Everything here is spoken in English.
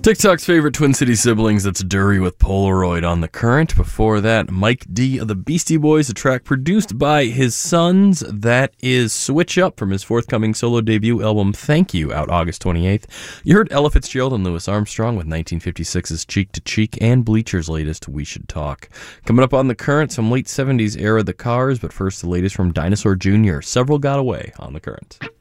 TikTok's favorite Twin City siblings, that's Dury with Polaroid on The Current. Before that, Mike D of the Beastie Boys, a track produced by his sons. That is Switch Up from his forthcoming solo debut album, Thank You, out August 28th. You heard Ella Fitzgerald and Louis Armstrong with 1956's Cheek to Cheek and Bleacher's latest, We Should Talk. Coming up on The Current, some late 70s era The Cars, but first the latest from Dinosaur Jr., Several Got Away on The Current.